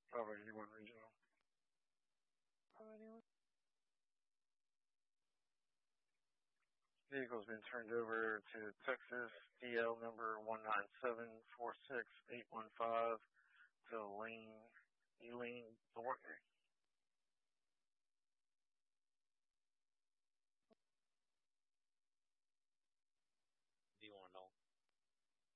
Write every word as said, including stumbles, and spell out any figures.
Bravo eighty-one regional. Bravo eighty-one. Vehicle's been turned over to Texas D L number one nine seven four six eight one five to Lane Elaine Thornton.